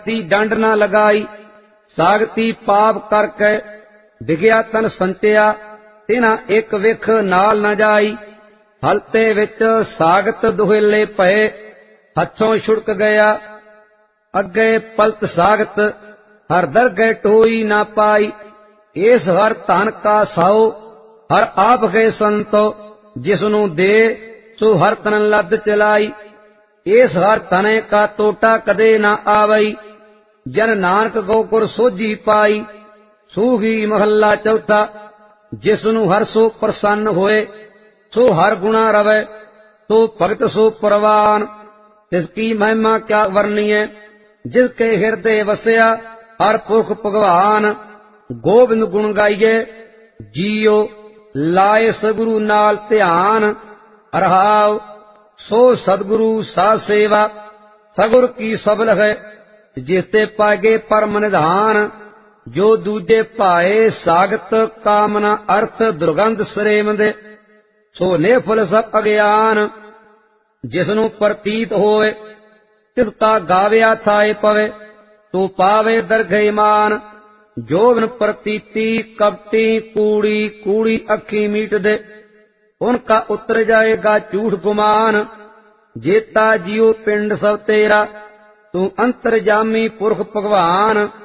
ती डंड न लगाई, सागती पाप करके विग्या तन संत्या, तिना एक विख नाल न जाई। हलते विच सागत दुहेले पए, हथों छुड़क गया, अगे पलत सागत, हर दरगह टोई न पाई। इस हर धन का साओ, हर आप गए संतो, जिसनू दे सो हर तन लद चलाई। इस हर तने का तोटा कदे न आवई, जन नानक गोकुर सोझी पाई। सूही महला चौथा, जिसनू हर सो प्रसन्न होए, सो हर गुणा रवे, तो भगत सो परवान। तिसकी महिमा क्या वर्णीय, जिसके हृदय वसया हर पुरख भगवान। गोबिंद गुण गाइए जियो, लाए सगुरु नाल ध्यान। रहाव सो सदगुरु सा सेवा, सगुर की सबल है, जिसते पागे परम निधान। जो दूजे भाए सागत कामना अर्थ दुर्गंध सरेमदे, सो निफल सब अज्ञान। जिसनू प्रतीत होए तिसका गाव्या थाए पवे, तो पावे दरगह मान। जोबन प्रतीति कपटी कूड़ी कूड़ी अखी मीट दे, उनका उतर जाएगा झूठ गुमान। जेता जियो पिंड सब तेरा, तू अंतरजामी पुरख भगवान।